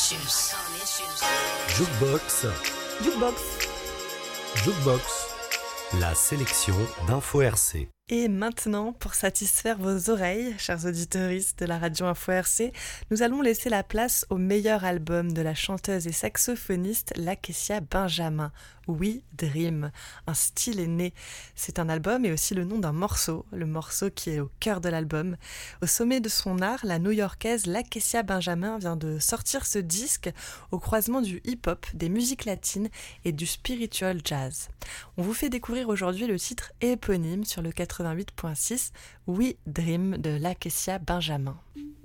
Jukebox. Jukebox. Jukebox. La sélection d'Info RC. Et maintenant, pour satisfaire vos oreilles, chers auditeuristes de la radio Info RC, nous allons laisser la place au meilleur album de la chanteuse et saxophoniste Lakecia Benjamin. We Dream, un style est né. C'est un album et aussi le nom d'un morceau, le morceau qui est au cœur de l'album. Au sommet de son art, la new-yorkaise Lakecia Benjamin vient de sortir ce disque au croisement du hip-hop, des musiques latines et du spiritual jazz. On vous fait découvrir aujourd'hui le titre éponyme sur le 88.6 We Dream de Lakecia Benjamin.